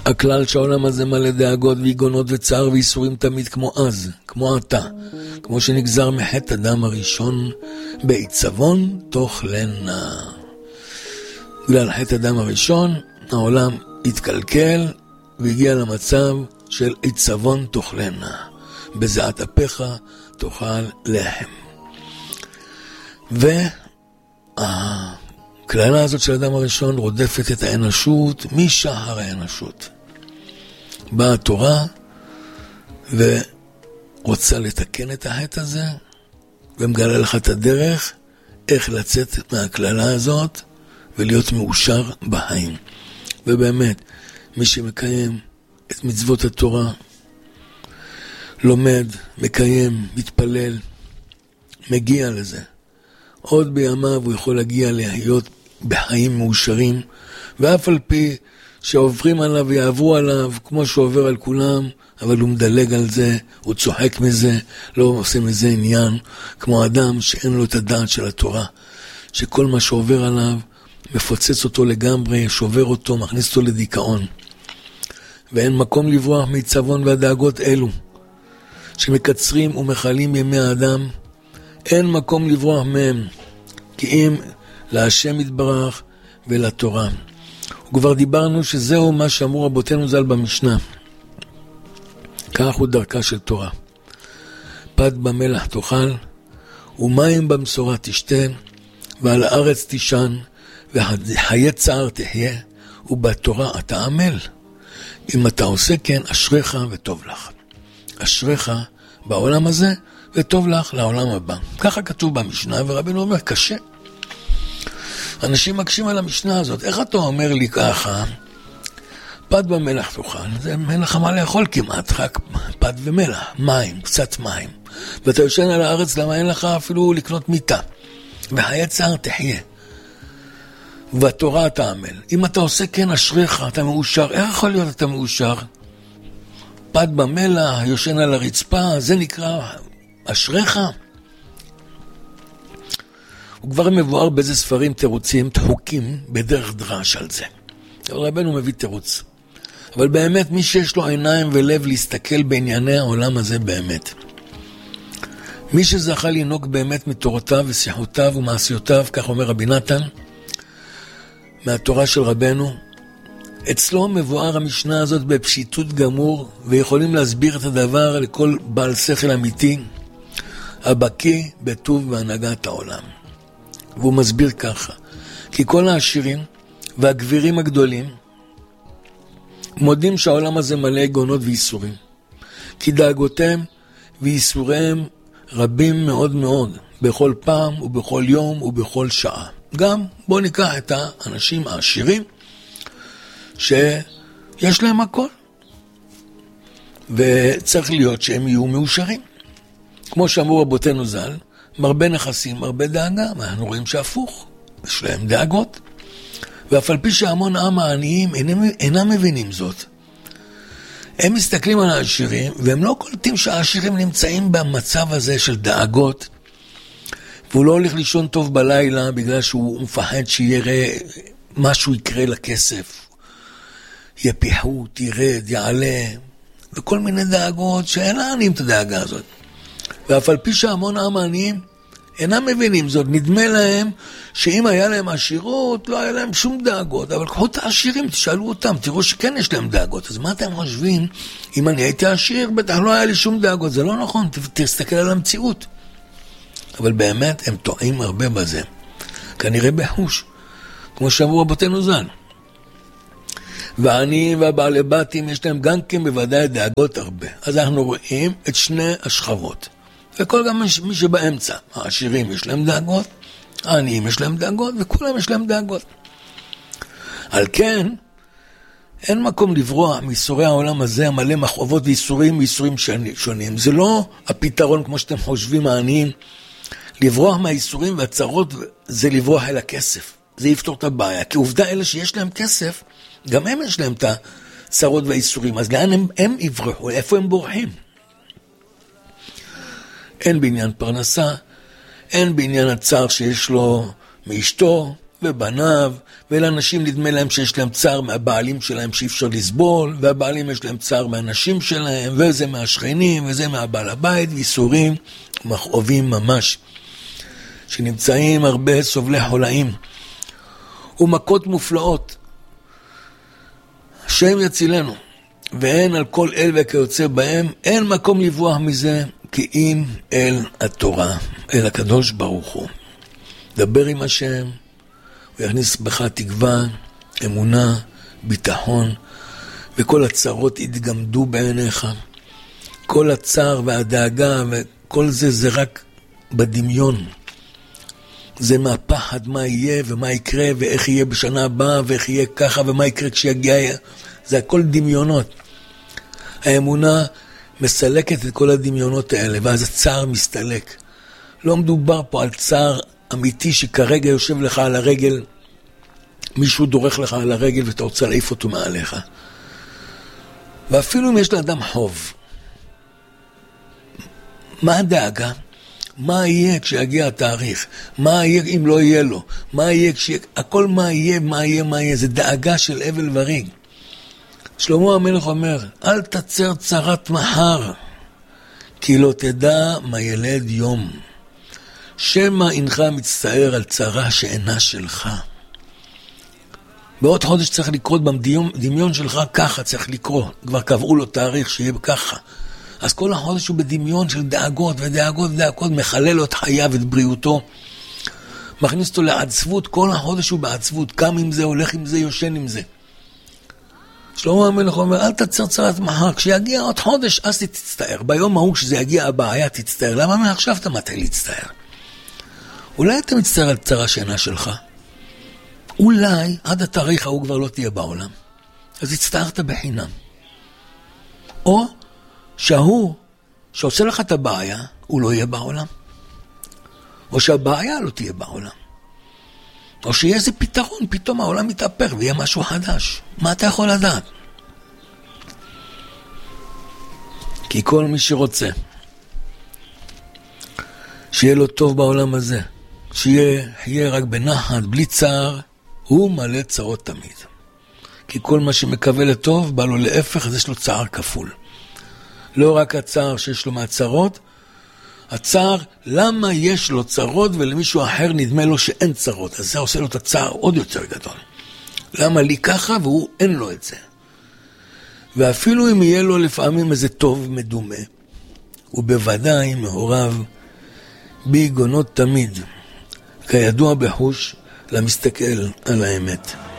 הכלל שהעולם הזה מלא דאגות ויגונות וצער וייסורים תמיד כמו אז, כמו עתה, כמו שנגזר מחטא אדם הראשון בעיצבון תאכלנה. בגלל חטא אדם הראשון העולם התקלקל והגיע למצב של עיצבון תאכלנה. בזיעת אפיך תאכל לחם. והכללה הזאת של האדם הראשון רודפת את האנושות משחר האנושות. באה התורה ורוצה לתקן את החטא הזה, ומגלה לך את הדרך איך לצאת מהכללה הזאת ולהיות מאושר בחיים. ובאמת, מי שמקיים את מצוות התורה, לומד, מקיים, מתפלל, מגיע לזה. עוד בימיו הוא יכול להגיע להיות בחיים מאושרים, ואף על פי שעוברים עליו ויעברו עליו כמו שעובר על כולם, אבל הוא מדלג על זה, הוא צוחק מזה, לא עושה מזה עניין, כמו אדם שאין לו את הדעת של התורה, שכל מה שעובר עליו מפוצץ אותו לגמרי, שובר אותו, מכניס אותו לדיכאון. ואין מקום לברוח מצוון והדאגות אלו, שמקצרים ומחלים ימי האדם, אין מקום לברוח מהם, כי אם להשם יתברך ולתורה. וכבר דיברנו שזהו מה שאמרו רבותינו ז"ל במשנה. כך הוא דרכה של תורה. פת במלח תאכל, ומים במשורה תשתה, ועל הארץ תישן, וחיי צער תחיה, ובתורה אתה עמל. אם אתה עושה כן, אשריך וטוב לך. אשריך בעולם הזה, וטוב לך לעולם הבא. ככה כתוב במשנה, ורבינו אומר, קשה. אנשים מקשים על המשנה הזאת. איך אתה אומר לי ככה? פת במלח תאכל. זה אין לך מה לאכול כמעט, רק פת ומלח, מים, קצת מים. ואתה יושן על הארץ, למה אין לך אפילו לקנות מיטה. וחיי צער תחיה. ובתורה אתה עמל. אם אתה עושה כן, אשריך, אתה מאושר. איך יכול להיות אתה מאושר? פת במלח, יושן על הרצפה, זה נקרא אשריך. הוא כבר מבואר באיזה ספרים תירוצים, תחוקים בדרך דרש על זה. רבנו מביא תירוץ. אבל באמת מי שיש לו עיניים ולב להסתכל בענייני העולם הזה באמת. מי שזכה לנהוג באמת מתורותיו ושיחותיו ומעשיותיו, כך אומר רבי נתן, מהתורה של רבנו, אצלו מבואר המשנה הזאת בפשיטות גמור, ויכולים להסביר את הדבר לכל בעל שכל אמיתי, הבקיא בטוב והנהגת העולם. והוא מסביר ככה, כי כל העשירים והגבירים הגדולים מודים שהעולם הזה מלא גונות וייסורים, כי דאגותיהם וייסוריהם רבים מאוד מאוד, בכל פעם ובכל יום ובכל שעה. גם בוא ניקח את האנשים העשירים שיש להם הכל, וצריך להיות שהם יהיו מאושרים. כמו שאמרו רבותינו ז"ל, מרבה נכסים, מרבה דאגה, אנחנו רואים שהפוך, יש להם דאגות. ואף על פי שהמון עם העניים אינם מבינים זאת. הם מסתכלים על העשירים, והם לא קולטים שהעשירים נמצאים במצב הזה של דאגות, והוא לא הולך לישון טוב בלילה, בגלל שהוא מפחד שיראה משהו יקרה לכסף. יהיה פיחות, ירד, יעלה, וכל מיני דאגות שאין לעניים את הדאגה הזאת. ואף על פי שהמון עם העניים אינם מבינים זאת, נדמה להם שאם היה להם עשירות, לא היה להם שום דאגות. אבל קחו את העשירים, תשאלו אותם, תראו שכן יש להם דאגות. אז מה אתם חושבים? אם אני הייתי עשיר, בטח לא היה לי שום דאגות. זה לא נכון, תסתכל על המציאות. אבל באמת הם טועים הרבה בזה. כנראה בחוש, כמו שאמרו רבותינו ז"ל. והעניים והבעלי בתים יש להם גם כן בוודאי דאגות הרבה. אז אנחנו רואים את שני השכבות. וכל גם מי שבאמצע, העשירים יש להם דאגות, העניים יש להם דאגות, וכולם יש להם דאגות. על כן, אין מקום לברוח מייסורי העולם הזה, המלא מכאובות וייסורים שונים. זה לא הפתרון כמו שאתם חושבים העניים. לברוח מהייסורים והצרות זה לברוח אל הכסף. זה יפתור את הבעיה. כי עובדה אלה שיש להם כסף, גם הם יש להם את הצרות והייסורים. אז לאן הם יברחו? איפה הם בורחים? אין בעניין פרנסה, אין בעניין הצער שיש לו מאשתו, ובניו, ולאנשים נדמה להם שיש להם צער מהבעלים שלהם שאי אפשר לסבול, והבעלים יש להם צער מהנשים שלהם, וזה מהשכנים, וזה מהבעל הבית, ויסורים, מכאובים ממש, שנמצאים הרבה סובלי חולאים, ומכות מופלאות. השם יצילנו, ואין על כל אל וכיוצא בהם, אין מקום לברוח מזה, כי אם אל התורה, אל הקדוש ברוך הוא. דבר עם השם, הוא יכניס בך תקווה, אמונה, ביטחון, וכל הצרות יתגמדו בעיניך. כל הצער והדאגה וכל זה, זה רק בדמיון. זה מהפחד מה יהיה ומה יקרה ואיך יהיה בשנה הבאה ואיך יהיה ככה ומה יקרה כשיגיע. זה הכל דמיונות. האמונה מסלקת את כל הדמיונות האלה, ואז הצער מסתלק. לא מדובר פה על צער אמיתי שכרגע יושב לך על הרגל, מישהו דורך לך על הרגל ואתה רוצה להעיף אותו מעליך. ואפילו אם יש לאדם חוב, מה הדאגה? מה יהיה כשיגיע התאריך? מה יהיה אם לא יהיה לו? מה יהיה הכל מה יהיה, מה יהיה, מה יהיה. זה דאגה של אבל וריג. שלמה המלך אומר, אל תצר צרת מחר, כי לא תדע מה ילד יום. שמא אינך מצטער על צרה שאינה שלך. בעוד חודש צריך לקרות בדמיון שלך ככה, צריך לקרות. כבר קבעו לו תאריך שיהיה ככה. אז כל החודש הוא בדמיון של דאגות ודאגות ודאגות, מחלל לו את חייו, את בריאותו. מכניס אותו לעצבות, כל החודש הוא בעצבות. קם עם זה, הולך עם זה, יושן עם זה. שלמה המלך אומר, אל תצר צרת מחר, כשיגיע עוד חודש, אז תצטער. ביום ההוא כשזה יגיע הבעיה, תצטער. למה מעכשיו אתה מתי להצטער? אולי אתה מצטער על צרה שאינה שלך. אולי עד התאריך ההוא כבר לא תהיה בעולם. אז הצטערת בחינם. או שההוא שעושה לך את הבעיה, הוא לא יהיה בעולם. או שהבעיה לא תהיה בעולם. או שיהיה איזה פתרון, פתאום העולם מתהפך ויהיה משהו חדש. מה אתה יכול לדעת? כי כל מי שרוצה שיהיה לו טוב בעולם הזה, שיהיה רק בנחת, בלי צער, הוא מלא צרות תמיד. כי כל מה שמקווה לטוב, בא לו להפך, אז יש לו צער כפול. לא רק הצער שיש לו מהצרות, הצער, למה יש לו צרות ולמישהו אחר נדמה לו שאין צרות, אז זה עושה לו את הצער עוד יותר גדול. למה לי ככה והוא אין לו את זה. ואפילו אם יהיה לו לפעמים איזה טוב מדומה, הוא בוודאי מעורב ביגונות תמיד, כידוע בחוש למסתכל על האמת.